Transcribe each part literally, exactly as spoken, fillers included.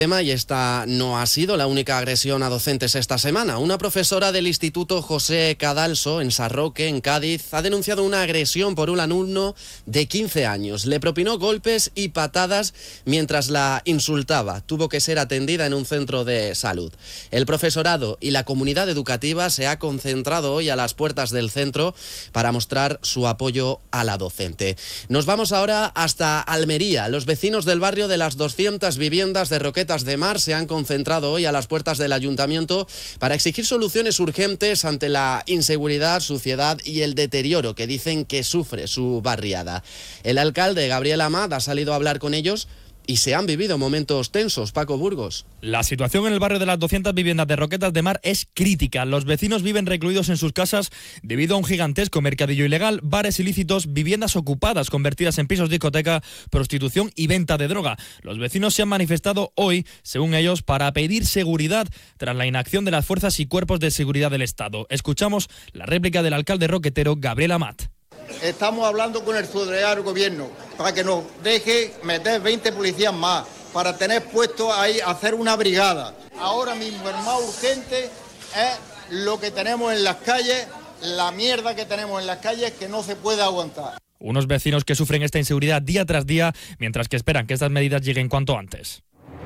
Y esta no ha sido la única agresión a docentes esta semana. Una profesora del Instituto José Cadalso, en Sarroque, en Cádiz, ha denunciado una agresión por un alumno de quince años. Le propinó golpes y patadas mientras la insultaba. Tuvo que ser atendida en un centro de salud. El profesorado y la comunidad educativa se ha concentrado hoy a las puertas del centro para mostrar su apoyo a la docente. Nos vamos ahora hasta Almería. Los vecinos del barrio de las doscientas viviendas de Roquetas de Mar se han concentrado hoy a las puertas del ayuntamiento para exigir soluciones urgentes ante la inseguridad, suciedad y el deterioro que dicen que sufre su barriada. El alcalde, Gabriel Amat, ha salido a hablar con ellos y se han vivido momentos tensos. Paco Burgos. La situación en el barrio de las doscientas viviendas de Roquetas de Mar es crítica. Los vecinos viven recluidos en sus casas debido a un gigantesco mercadillo ilegal, bares ilícitos, viviendas ocupadas convertidas en pisos discoteca, prostitución y venta de droga. Los vecinos se han manifestado hoy, según ellos, para pedir seguridad tras la inacción de las fuerzas y cuerpos de seguridad del Estado. Escuchamos la réplica del alcalde roquetero, Gabriel Amat. Estamos hablando con el subdelegado del gobierno para que nos deje meter veinte policías más, para tener puesto ahí, hacer una brigada. Ahora mismo el más urgente es lo que tenemos en las calles, la mierda que tenemos en las calles que no se puede aguantar. Unos vecinos que sufren esta inseguridad día tras día, mientras que esperan que estas medidas lleguen cuanto antes.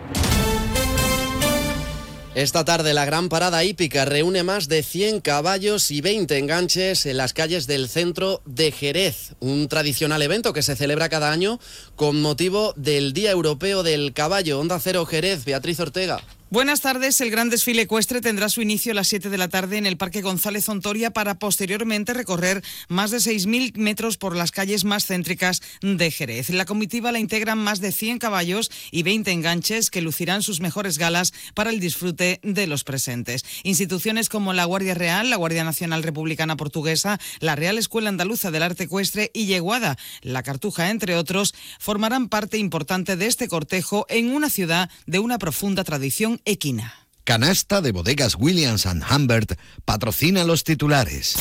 Esta tarde la gran parada hípica reúne más de cien caballos y veinte enganches en las calles del centro de Jerez, un tradicional evento que se celebra cada año con motivo del Día Europeo del Caballo. Onda Cero Jerez, Beatriz Ortega. Buenas tardes. El gran desfile ecuestre tendrá su inicio a las siete de la tarde en el Parque González Ontoria para posteriormente recorrer más de seis mil metros por las calles más céntricas de Jerez. La comitiva la integran más de cien caballos y veinte enganches que lucirán sus mejores galas para el disfrute de los presentes. Instituciones como la Guardia Real, la Guardia Nacional Republicana Portuguesa, la Real Escuela Andaluza del Arte Ecuestre y Yeguada, la Cartuja, entre otros, formarán parte importante de este cortejo en una ciudad de una profunda tradición equina. Canasta de Bodegas Williams and Humbert patrocina los titulares.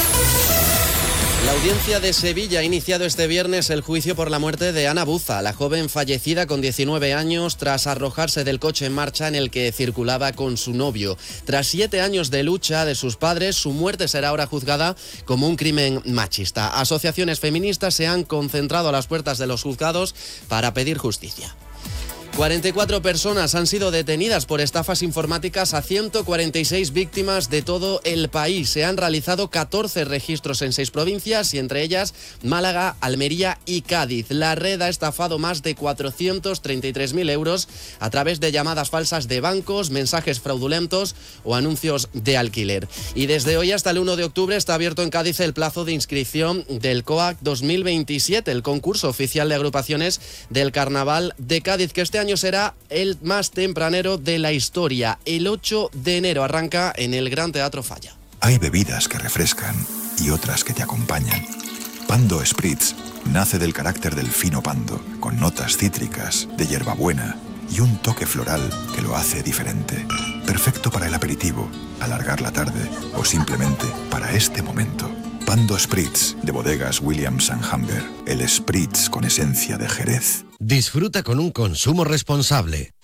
La audiencia de Sevilla ha iniciado este viernes el juicio por la muerte de Ana Buza, la joven fallecida con diecinueve años tras arrojarse del coche en marcha en el que circulaba con su novio. Tras siete años de lucha de sus padres, su muerte será ahora juzgada como un crimen machista. Asociaciones feministas se han concentrado a las puertas de los juzgados para pedir justicia. cuarenta y cuatro personas han sido detenidas por estafas informáticas a ciento cuarenta y seis víctimas de todo el país. Se han realizado catorce registros en seis provincias y entre ellas Málaga, Almería y Cádiz. La red ha estafado más de cuatrocientos treinta y tres mil euros a través de llamadas falsas de bancos, mensajes fraudulentos o anuncios de alquiler. Y desde hoy hasta el uno de octubre está abierto en Cádiz el plazo de inscripción del COAC dos mil veintisiete, el concurso oficial de agrupaciones del Carnaval de Cádiz, que este año será el más tempranero de la historia. El ocho de enero arranca en el Gran Teatro Falla. Hay bebidas que refrescan y otras que te acompañan. Pando Spritz nace del carácter del fino pando, con notas cítricas, de hierbabuena y un toque floral que lo hace diferente. Perfecto para el aperitivo, alargar la tarde o simplemente para este momento. Pando Spritz, de Bodegas Williams and Humbert. El Spritz con esencia de Jerez. Disfruta con un consumo responsable.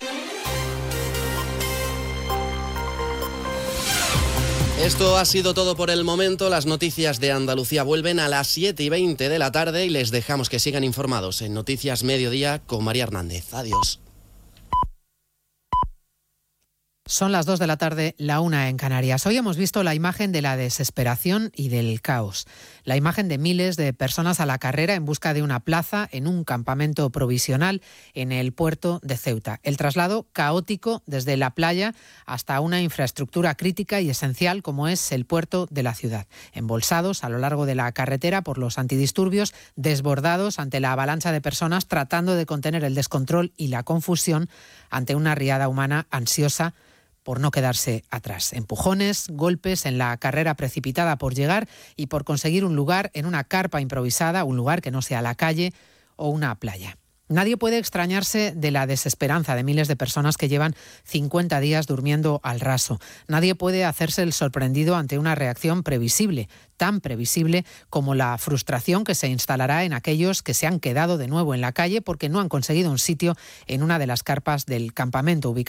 Esto ha sido todo por el momento. Las noticias de Andalucía vuelven a las siete y veinte de la tarde y les dejamos que sigan informados en Noticias Mediodía con María Hernández. Adiós. Son las dos de la tarde, la una en Canarias. Hoy hemos visto la imagen de la desesperación y del caos. La imagen de miles de personas a la carrera en busca de una plaza en un campamento provisional en el puerto de Ceuta. El traslado caótico desde la playa hasta una infraestructura crítica y esencial como es el puerto de la ciudad. Embolsados a lo largo de la carretera por los antidisturbios, desbordados ante la avalancha de personas tratando de contener el descontrol y la confusión ante una riada humana ansiosa por no quedarse atrás. Empujones, golpes en la carrera precipitada por llegar y por conseguir un lugar en una carpa improvisada, un lugar que no sea la calle o una playa. Nadie puede extrañarse de la desesperanza de miles de personas que llevan cincuenta días durmiendo al raso. Nadie puede hacerse el sorprendido ante una reacción previsible, tan previsible como la frustración que se instalará en aquellos que se han quedado de nuevo en la calle porque no han conseguido un sitio en una de las carpas del campamento ubicado